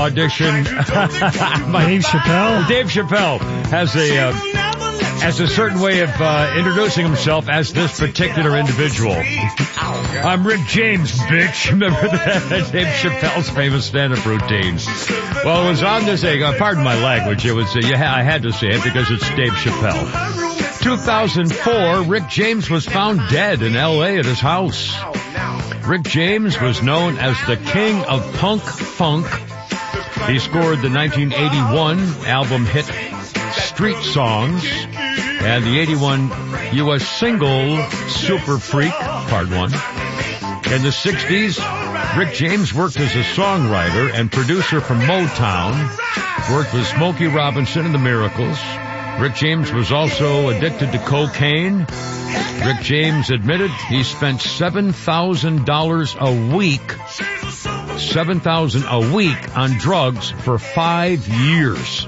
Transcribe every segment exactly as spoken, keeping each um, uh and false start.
audition. My, Dave Chappelle? Dave Chappelle has a, uh, has a certain way of uh, introducing himself as this particular individual. I'm Rick James, bitch. Remember that? Dave Chappelle's famous stand-up routine. Well, it was on this, uh, pardon my language, it was, uh, you ha- I had to say it because it's Dave Chappelle. two thousand four, Rick James was found dead in L A at his house. Rick James was known as the king of punk funk. He scored the nineteen eighty-one album hit Street Songs and the eighty-one U S single Super Freak, Part one. In the sixties, Rick James worked as a songwriter and producer for Motown, worked with Smokey Robinson and the Miracles. Rick James was also addicted to cocaine. Rick James admitted he spent seven thousand dollars a week, seven thousand dollars a week on drugs for five years.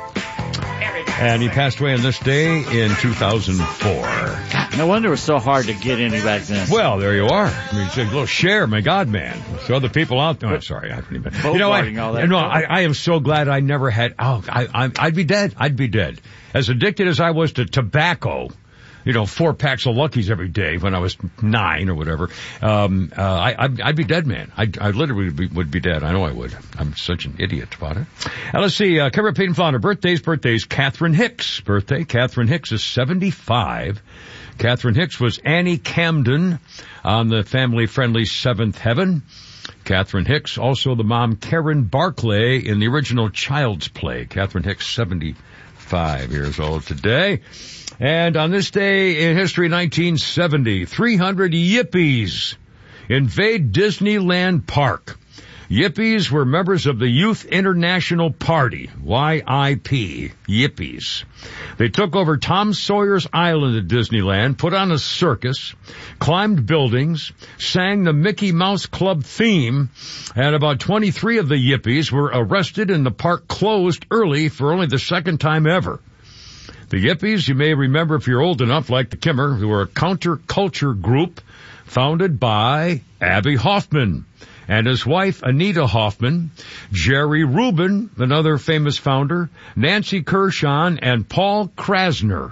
And he passed away on this day in two thousand four. No wonder it was so hard to get any back then. Well, there you are. I mean, it's a little share, my God, man. So other people out there. Oh, sorry, I haven't even. You know, I, all that no, I, I am so glad I never had. Oh, I, I, I'd be dead. I'd be dead. As addicted as I was to tobacco, you know, four packs of Luckies every day when I was nine or whatever. Um, uh, I, I'd, I'd be dead, man. I, I literally would be, would be dead. I know I would. I'm such an idiot about it. Now let's see. Uh, Kevin Payton Flounder. Birthdays, birthdays. Catherine Hicks. Birthday. Catherine Hicks is seventy-five. Catherine Hicks was Annie Camden on the family-friendly Seventh Heaven. Catherine Hicks, also the mom Karen Barclay in the original Child's Play. Catherine Hicks, seventy-five years old today. And on this day in history, nineteen seventy, three hundred Yippies invade Disneyland Park. Yippies were members of the Youth International Party, Y I P, Yippies. They took over Tom Sawyer's Island at Disneyland, put on a circus, climbed buildings, sang the Mickey Mouse Club theme, and about twenty-three of the Yippies were arrested and the park closed early for only the second time ever. The Yippies, you may remember if you're old enough, like the Kimmer, who were a counterculture group founded by Abby Hoffman and his wife, Anita Hoffman, Jerry Rubin, another famous founder, Nancy Kershaw, and Paul Krasner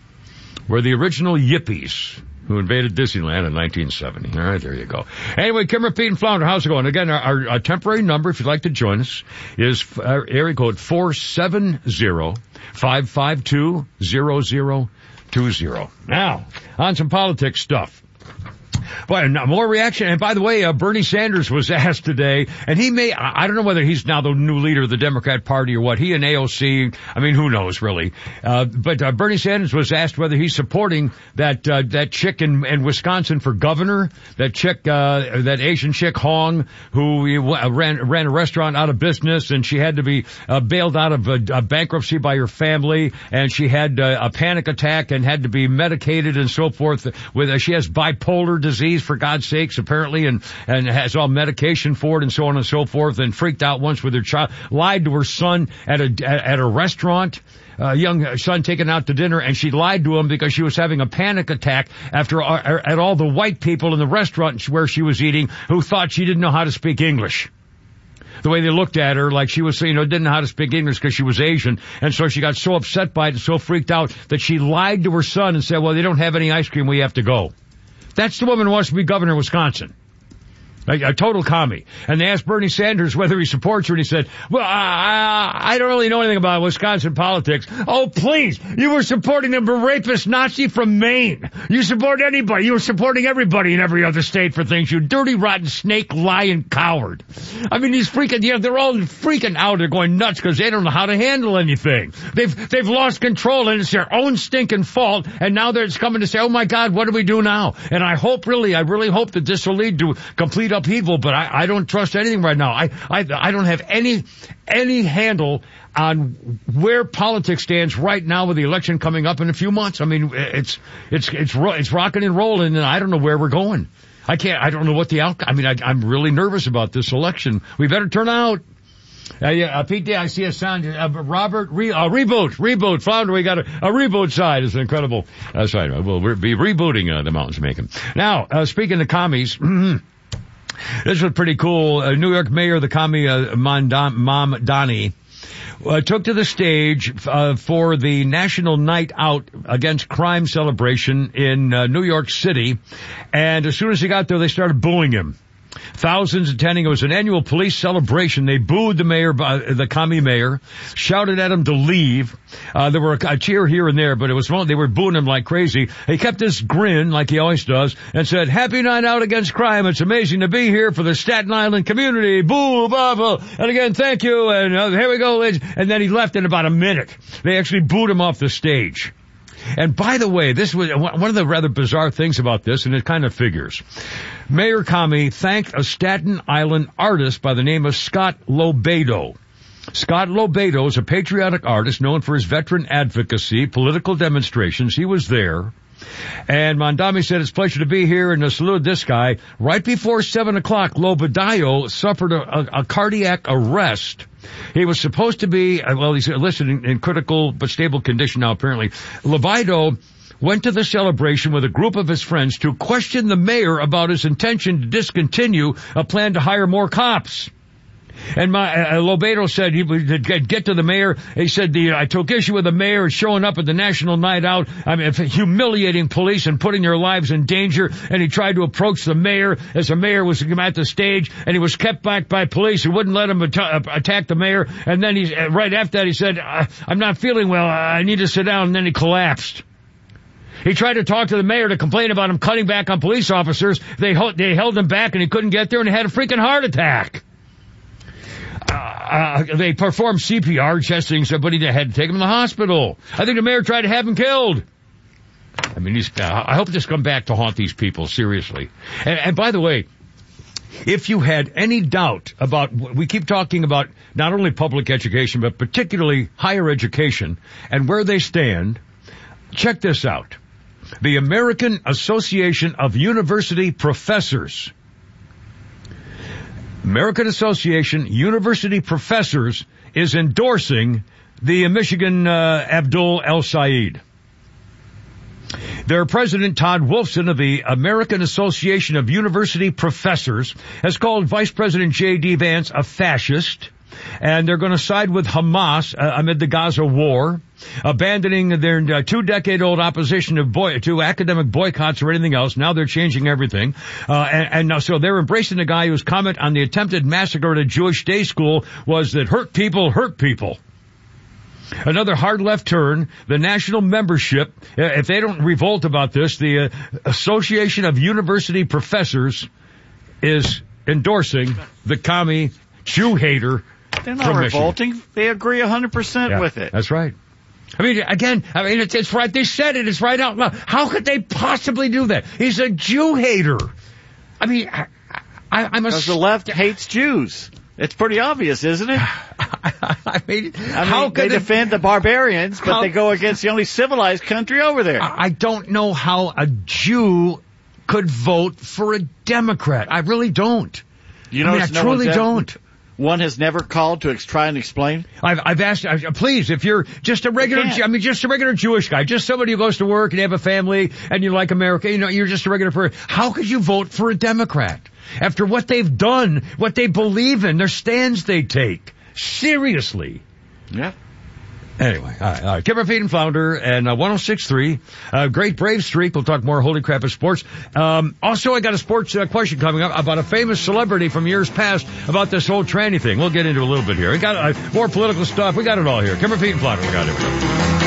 were the original Yippies who invaded Disneyland in nineteen seventy. All right, there you go. Anyway, Kimmer, Pete, and Flounder, how's it going? Again, our, our, our temporary number, if you'd like to join us, is uh, area code four seven zero, five five two, zero zero two zero. Now, on some politics stuff. Boy, more reaction. And by the way, uh, Bernie Sanders was asked today, and he may, I don't know whether he's now the new leader of the Democrat Party or what. He and A O C, I mean, who knows really. Uh, but uh, Bernie Sanders was asked whether he's supporting that, uh, that chick in, in Wisconsin for governor, that chick, uh, that Asian chick Hong, who uh, ran, ran a restaurant out of business, and she had to be uh, bailed out of a, a bankruptcy by her family, and she had uh, a panic attack and had to be medicated and so forth. With uh, she has bipolar disease. Disease, for God's sakes, apparently, and, and has all medication for it and so on and so forth, and freaked out once with her child, lied to her son at a, at, at a restaurant, a uh, young son taken out to dinner, and she lied to him because she was having a panic attack after, uh, at all the white people in the restaurant where she was eating who thought she didn't know how to speak English. The way they looked at her, like she was, you know, didn't know how to speak English because she was Asian, and so she got so upset by it and so freaked out that she lied to her son and said, well, they don't have any ice cream, we have to go. That's the woman who wants to be governor of Wisconsin. A, a total commie. And they asked Bernie Sanders whether he supports her, and he said, well, I, I don't really know anything about Wisconsin politics. Oh, please. You were supporting a rapist Nazi from Maine. You support anybody. You were supporting everybody in every other state for things. You dirty, rotten, snake, lying coward. I mean, these freaking, you know, they're all freaking out. They're going nuts because they don't know how to handle anything. They've, they've lost control, and it's their own stinking fault. And now they're coming to say, oh my God, what do we do now? And I hope really, I really hope that this will lead to complete upheaval, but I, I don't trust anything right now. I, I, I don't have any, any handle on where politics stands right now with the election coming up in a few months. I mean, it's, it's, it's, it's rocking and rolling, and I don't know where we're going. I can't, I don't know what the outcome, I mean, I, I'm really nervous about this election. We better turn out. Uh, yeah, uh, Pete D, I see a sound. Uh, Robert, re, uh, reboot, reboot, Flounder. We got a, a reboot side. It's incredible. That's right. We'll be rebooting uh, the Mountains Making. Now, uh, speaking of commies, This was pretty cool. Uh, New York Mayor, the commie uh, Mamdani, uh, took to the stage uh, for the National Night Out Against Crime celebration in uh, New York City. And as soon as he got there, they started booing him. Thousands attending. It was an annual police celebration. They booed the mayor, uh, the commie mayor, shouted at him to leave. Uh, there were a, a cheer here and there, but it was, they were booing him like crazy. He kept this grin, like he always does, and said, "Happy night out against crime. It's amazing to be here for the Staten Island community. Boo, blah, blah. And again, thank you. And uh, here we go, ladies." And then he left in about a minute. They actually booed him off the stage. And by the way, this was one of the rather bizarre things about this, and it kind of figures. Mayor Comey thanked a Staten Island artist by the name of Scott Lobato. Scott Lobato is a patriotic artist known for his veteran advocacy, political demonstrations. He was there. And Mamdani said, "It's a pleasure to be here," and saluted this guy. Right before seven o'clock, Lobato suffered a, a, a cardiac arrest. He was supposed to be, well, he's listed in, in critical but stable condition now, apparently. Lobato went to the celebration with a group of his friends to question the mayor about his intention to discontinue a plan to hire more cops. And my, uh, Lobato said he would get to the mayor. He said, the, I took issue with the mayor showing up at the National Night Out. I mean, humiliating police and putting their lives in danger. And he tried to approach the mayor as the mayor was at the stage, and he was kept back by police who wouldn't let him at- attack the mayor. And then he, right after that, he said, "I'm not feeling well. I need to sit down." And then he collapsed. He tried to talk to the mayor to complain about him cutting back on police officers. They, they held him back, and he couldn't get there, and he had a freaking heart attack. Uh, uh, they performed C P R testing, but he had to take him to the hospital. I think the mayor tried to have him killed. I mean, he's, uh, I hope this come back to haunt these people, seriously. And, and by the way, if you had any doubt about, we keep talking about not only public education, but particularly higher education and where they stand, check this out. The American Association of University Professors American Association University Professors is endorsing the Michigan uh, Abdul El-Sayed. Their president, Todd Wolfson of the American Association of University Professors, has called Vice President J D. Vance a fascist, and they're going to side with Hamas uh, amid the Gaza war, abandoning their uh, two-decade-old opposition to, boy- to academic boycotts or anything else. Now they're changing everything. Uh, and, and now, so they're embracing the guy whose comment on the attempted massacre at a Jewish day school was that hurt people hurt people. Another hard left turn, the national membership, if they don't revolt about this, the uh, Association of University Professors is endorsing the commie Jew hater. They're not revolting. Michigan. They agree one hundred percent yeah, with it. That's right. I mean, again, I mean, it's, it's right. They said it. It's right out loud. How could they possibly do that? He's a Jew hater. I mean, I, I, I'm a... Because the left hates Jews. It's pretty obvious, isn't it? I mean, I how mean, could they defend the barbarians, but how, they go against the only civilized country over there. I don't know how a Jew could vote for a Democrat. I really don't. You know, I, mean, I no truly don't. One has never called to ex- try and explain. I've, I've asked, I, please, if you're just a regular, I mean, just a regular Jewish guy, just somebody who goes to work and you have a family and you like America, you know, you're just a regular person. How could you vote for a Democrat after what they've done, what they believe in, their stands they take? Seriously. Yeah. Anyway, all right, all right. Kipper, Feed and Flounder, and uh, one oh six point three. Uh, great Brave streak. We'll talk more holy crap of sports. Um, also, I got a sports uh, question coming up about a famous celebrity from years past about this whole tranny thing. We'll get into a little bit here. We got uh, more political stuff. We got it all here. Kipper, Feed and Flounder. We got it. We got it.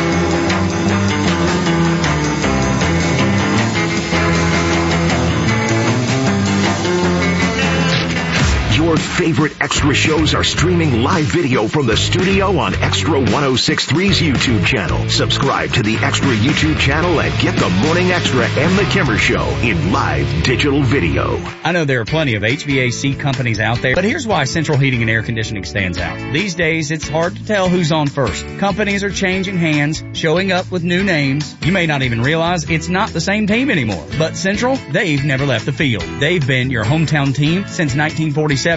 Your favorite Extra shows are streaming live video from the studio on Extra one oh six point three's YouTube channel. Subscribe to the Extra YouTube channel and get the Morning Extra and the Kimmer Show in live digital video. I know there are plenty of H V A C companies out there, but here's why Central Heating and Air Conditioning stands out. These days, it's hard to tell who's on first. Companies are changing hands, showing up with new names. You may not even realize it's not the same team anymore. But Central, they've never left the field. They've been your hometown team since nineteen forty-seven.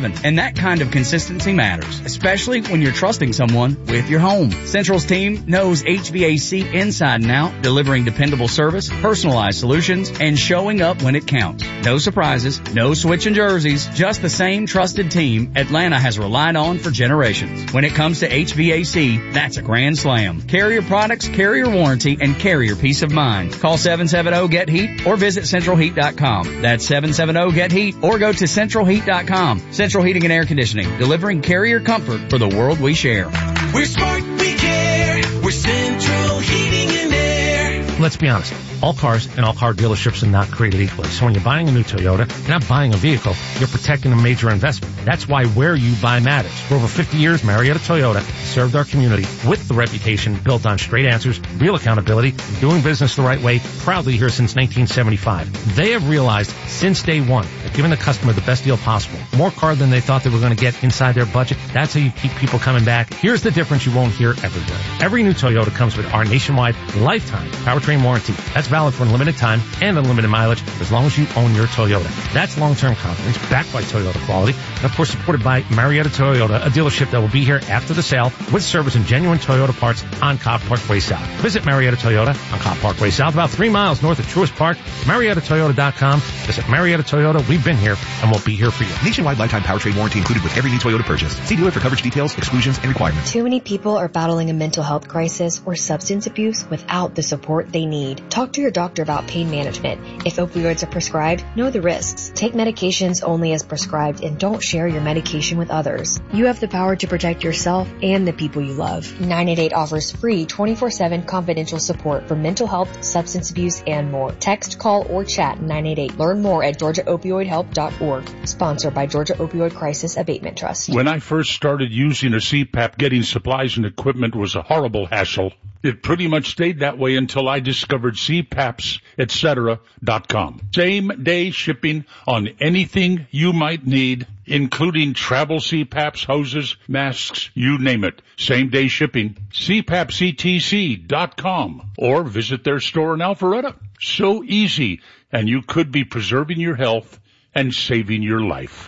seven. And that kind of consistency matters, especially when you're trusting someone with your home. Central's team knows H V A C inside and out, delivering dependable service, personalized solutions, and showing up when it counts. No surprises, no switching jerseys, just the same trusted team Atlanta has relied on for generations. When it comes to H V A C, that's a grand slam. Carrier products, carrier warranty, and carrier peace of mind. Call seven seven zero get heat or visit central heat dot com. That's seven seven zero get heat or go to central heat dot com. Central Heating and Air Conditioning, delivering carrier comfort for the world we share. We're smart, we care. We're Central Heating and Air. Let's be honest. All cars and all car dealerships are not created equally. So when you're buying a new Toyota, you're not buying a vehicle, you're protecting a major investment. That's why where you buy matters. For over fifty years, Marietta Toyota served our community with the reputation built on straight answers, real accountability, and doing business the right way, proudly here since nineteen seventy-five. They have realized since day one that giving the customer the best deal possible, more car than they thought they were going to get inside their budget, that's how you keep people coming back. Here's the difference you won't hear everywhere. Every new Toyota comes with our nationwide lifetime powertrain warranty. That's valid for unlimited time and unlimited mileage as long as you own your Toyota. That's long-term confidence backed by Toyota quality and, of course, supported by Marietta Toyota, a dealership that will be here after the sale with service and genuine Toyota parts on Cobb Parkway South. Visit Marietta Toyota on Cobb Parkway South, about three miles north of Truist Park. Marietta Toyota dot com. Visit Marietta Toyota. We've been here and we'll be here for you. Nationwide lifetime powertrain warranty included with every new Toyota purchase. See dealer for coverage details, exclusions, and requirements. Too many people are battling a mental health crisis or substance abuse without the support they need. Talk to your doctor about pain management. If opioids are prescribed, know the risks. Take medications only as prescribed and don't share your medication with others. You have the power to protect yourself and the people you love. nine eight eight offers free twenty-four seven confidential support for mental health, substance abuse, and more. Text, call, or chat nine eight eight. Learn more at georgia opioid help dot org. Sponsored by Georgia Opioid Crisis Abatement Trust. When I first started using a C PAP, getting supplies and equipment was a horrible hassle. It pretty much stayed that way until I discovered C PAPs et cetera dot com. Same day shipping on anything you might need, including travel C PAPs, hoses, masks, you name it. Same day shipping. C PAP C T C dot com or visit their store in Alpharetta. So easy, and you could be preserving your health and saving your life.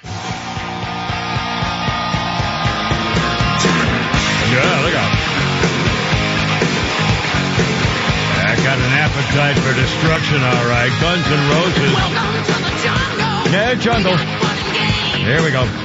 Yeah, look out. I got an appetite for destruction, all right. Guns N' Roses. Welcome to the jungle. Yeah, jungle. Here we go.